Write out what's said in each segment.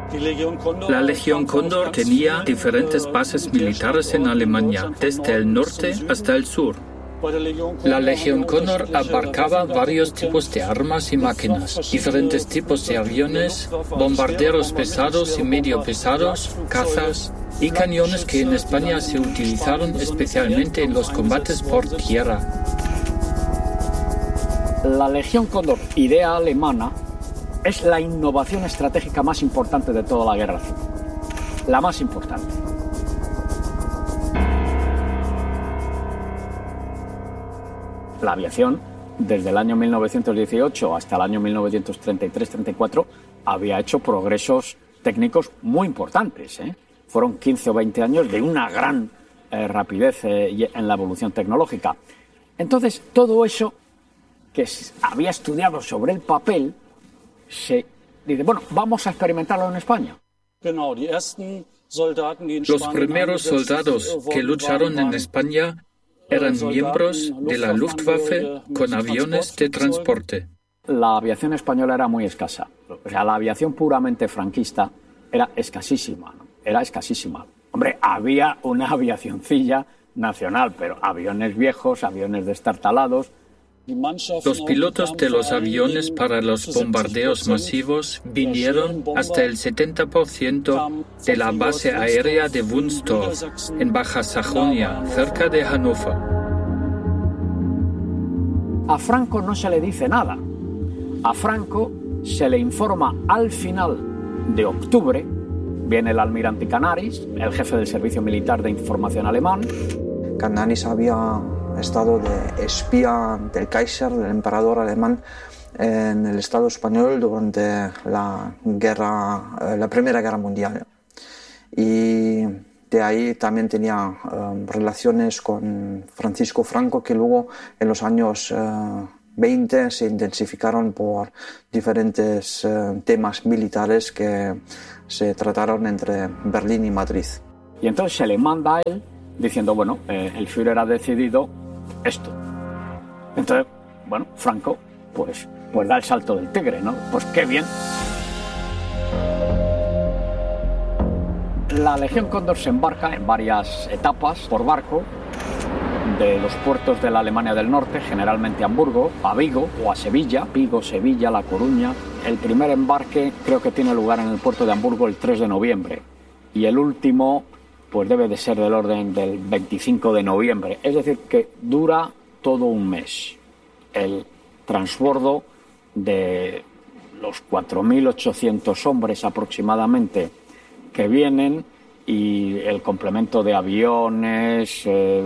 La Legión Cóndor tenía diferentes bases militares en Alemania, desde el norte hasta el sur. La Legión Cóndor abarcaba varios tipos de armas y máquinas, diferentes tipos de aviones, bombarderos pesados y medio pesados, cazas y cañones que en España se utilizaron especialmente en los combates por tierra. La Legión Cóndor, idea alemana, es la innovación estratégica más importante de toda la guerra civil. La más importante. La aviación, desde el año 1918 hasta el año 1933-34, había hecho progresos técnicos muy importantes, Fueron 15 o 20 años de una gran rapidez en la evolución tecnológica. Entonces, todo eso que había estudiado sobre el papel, se dice, bueno, vamos a experimentarlo en España. Los primeros soldados que lucharon en España eran miembros de la Luftwaffe con aviones de transporte. La aviación española era muy escasa. O sea, la aviación puramente franquista era escasísima, ¿no? Era escasísima. Hombre, había una aviacioncilla nacional, pero aviones viejos, aviones destartalados. Los pilotos de los aviones para los bombardeos masivos vinieron hasta el 70% de la base aérea de Wunstorf, en Baja Sajonia, cerca de Hannover. A Franco no se le dice nada. A Franco se le informa al final de octubre. Viene el almirante Canaris, el jefe del Servicio Militar de Información alemán. Canaris había estado de espía del Kaiser, del emperador alemán, en el Estado español durante la Primera Guerra Mundial. Y de ahí también tenía relaciones con Francisco Franco, que luego en los años 20 se intensificaron por diferentes temas militares que se trataron entre Berlín y Madrid. Y entonces se le manda a él diciendo, bueno, el Führer ha decidido esto. Entonces, bueno, Franco, pues da el salto del tigre, ¿no? Pues qué bien. La Legión Cóndor se embarca en varias etapas por barco de los puertos de la Alemania del Norte, generalmente a Hamburgo, a Vigo o a Sevilla, Vigo, Sevilla, La Coruña. El primer embarque creo que tiene lugar en el puerto de Hamburgo el 3 de noviembre y el último pues debe de ser del orden del 25 de noviembre. Es decir, que dura todo un mes el transbordo de los 4.800 hombres aproximadamente que vienen y el complemento de aviones,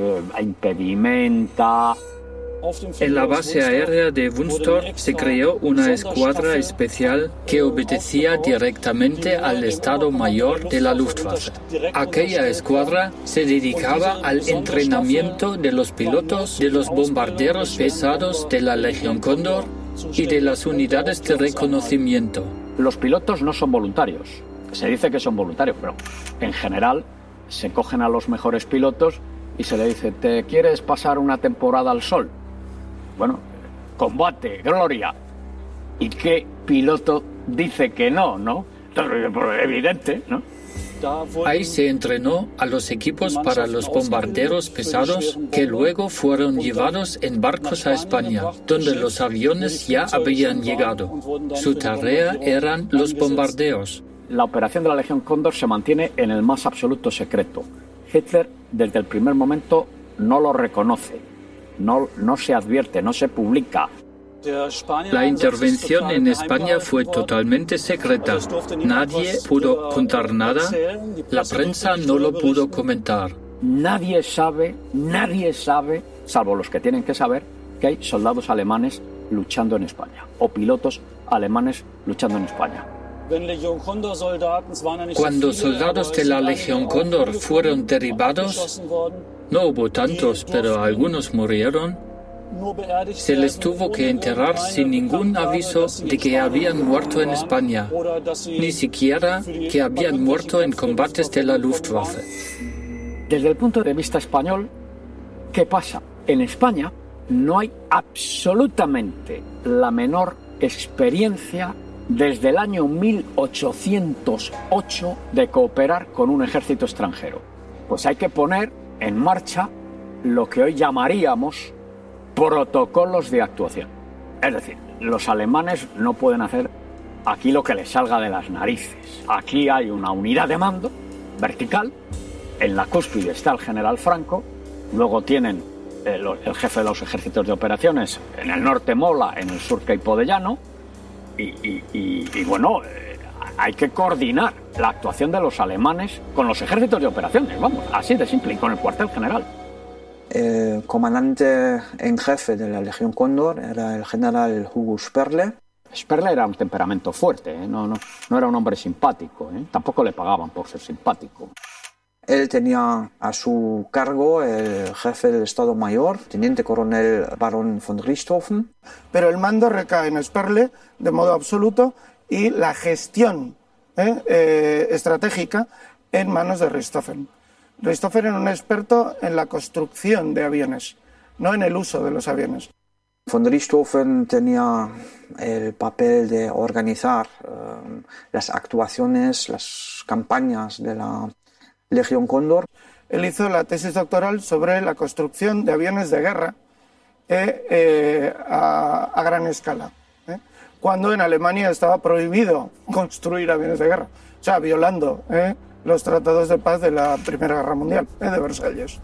impedimenta. En la base aérea de Wunstorf se creó una escuadra especial que obedecía directamente al Estado Mayor de la Luftwaffe. Aquella escuadra se dedicaba al entrenamiento de los pilotos de los bombarderos pesados de la Legión Cóndor y de las unidades de reconocimiento. Los pilotos no son voluntarios. Se dice que son voluntarios, pero en general se cogen a los mejores pilotos y se le dice, ¿te quieres pasar una temporada al sol? Bueno, combate, gloria. ¿Y qué piloto dice que no, no? Evidente, ¿no? Ahí se entrenó a los equipos para los bombarderos pesados que luego fueron llevados en barcos a España, donde los aviones ya habían llegado. Su tarea eran los bombardeos. La operación de la Legión Cóndor se mantiene en el más absoluto secreto. Hitler, desde el primer momento, no lo reconoce, no se advierte, no se publica. La intervención en España fue totalmente secreta. Nadie pudo contar nada, la prensa no lo pudo comentar. Nadie sabe, salvo los que tienen que saber, que hay soldados alemanes luchando en España, o pilotos alemanes luchando en España. Cuando soldados de la Legión Cóndor fueron derribados, no hubo tantos, pero algunos murieron, se les tuvo que enterrar sin ningún aviso de que habían muerto en España, ni siquiera que habían muerto en combates de la Luftwaffe. Desde el punto de vista español, ¿qué pasa? En España no hay absolutamente la menor experiencia desde el año 1808 de cooperar con un ejército extranjero. Pues hay que poner en marcha lo que hoy llamaríamos protocolos de actuación. Es decir, los alemanes no pueden hacer aquí lo que les salga de las narices. Aquí hay una unidad de mando vertical, en la cúspide está el general Franco, luego tienen el jefe de los ejércitos de operaciones, en el norte Mola, en el sur Queipo de Llano, y bueno, hay que coordinar la actuación de los alemanes con los ejércitos de operaciones, vamos, así de simple, y con el cuartel general. El comandante en jefe de la Legión Cóndor era el general Hugo Sperle. Sperle era un temperamento fuerte, no era un hombre simpático, tampoco le pagaban por ser simpático. Él tenía a su cargo el jefe del Estado Mayor, teniente coronel Baron von Richthofen. Pero el mando recae en Sperle de modo absoluto y la gestión estratégica en manos de Richthofen. Richthofen era un experto en la construcción de aviones, no en el uso de los aviones. Von Richthofen tenía el papel de organizar las actuaciones, las campañas de la Legión Cóndor. Él hizo la tesis doctoral sobre la construcción de aviones de guerra a gran escala, cuando en Alemania estaba prohibido construir aviones de guerra, o sea, violando los tratados de paz de la Primera Guerra Mundial, de Versalles.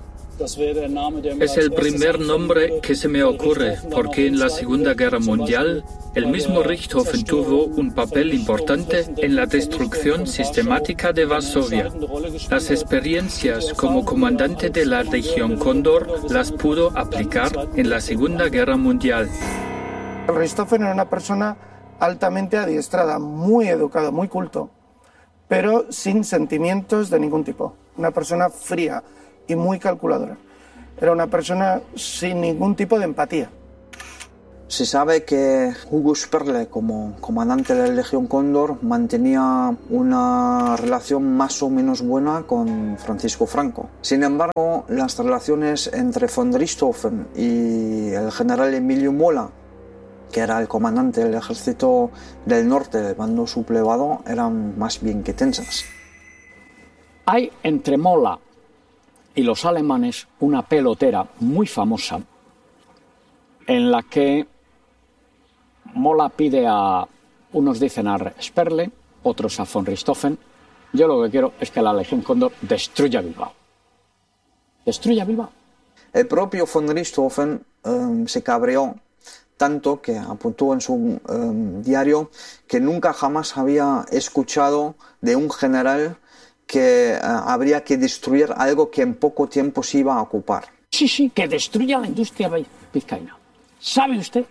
Es el primer nombre que se me ocurre, porque en la Segunda Guerra Mundial el mismo Richthofen tuvo un papel importante en la destrucción sistemática de Varsovia. Las experiencias como comandante de la Legión Cóndor las pudo aplicar en la Segunda Guerra Mundial. Richthofen era una persona altamente adiestrada, muy educado, muy culto, pero sin sentimientos de ningún tipo. Una persona fría y muy calculadora. Era una persona sin ningún tipo de empatía. Se sabe que Hugo Sperle, como comandante de la Legión Cóndor, mantenía una relación más o menos buena con Francisco Franco. Sin embargo, las relaciones entre von Richthofen y el general Emilio Mola, que era el comandante del ejército del norte del bando sublevado, eran más bien que tensas. Hay entre Mola y los alemanes una pelotera muy famosa en la que Mola pide a, unos dicen a Sperle, otros a von Richthofen: yo lo que quiero es que la Legión Cóndor destruya Bilbao. Destruya Bilbao. El propio von Richthofen se cabreó tanto que apuntó en su diario que nunca jamás había escuchado de un general que habría que destruir algo que en poco tiempo se iba a ocupar. Sí, que destruya la industria vizcaína. ¿Sabe usted?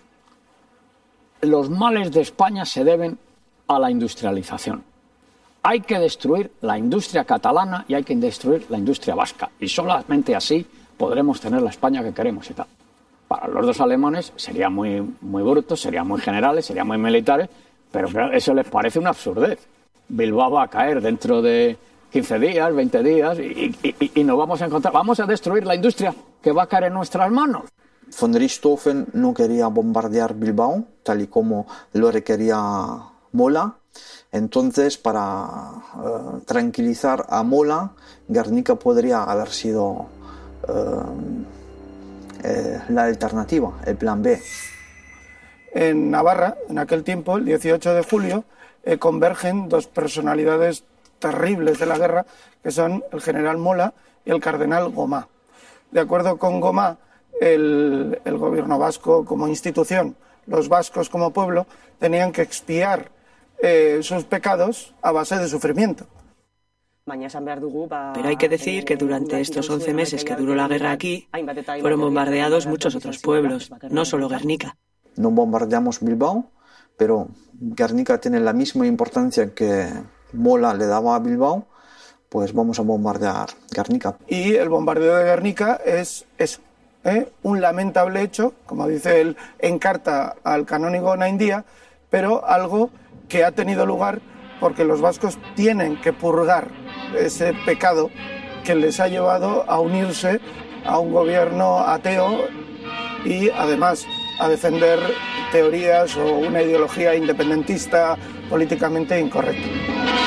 Los males de España se deben a la industrialización. Hay que destruir la industria catalana y hay que destruir la industria vasca. Y solamente así podremos tener la España que queremos y tal. Para los dos alemanes sería muy bruto, serían muy generales, serían muy militares, pero claro, eso les parece una absurdez. Bilbao va a caer dentro de 15 días, 20 días y nos vamos a encontrar, vamos a destruir la industria que va a caer en nuestras manos. Von Richthofen no quería bombardear Bilbao, tal y como lo requería Mola. Entonces, para tranquilizar a Mola, Guernica podría haber sido la alternativa, el plan B. En Navarra, en aquel tiempo, el 18 de julio, convergen dos personalidades terribles de la guerra, que son el general Mola y el cardenal Gomá. De acuerdo con Gomá, el gobierno vasco como institución, los vascos como pueblo, tenían que expiar sus pecados a base de sufrimiento. Pero hay que decir que durante estos 11 meses que duró la guerra aquí, fueron bombardeados muchos otros pueblos, no solo Guernica. No bombardeamos Bilbao, pero Guernica tiene la misma importancia que Mola le daba a Bilbao, pues vamos a bombardear Guernica. Y el bombardeo de Guernica es eso, un lamentable hecho, como dice él en carta al canónigo Naindía, pero algo que ha tenido lugar porque los vascos tienen que purgar ese pecado que les ha llevado a unirse a un gobierno ateo y además a defender teorías o una ideología independentista políticamente incorrecto.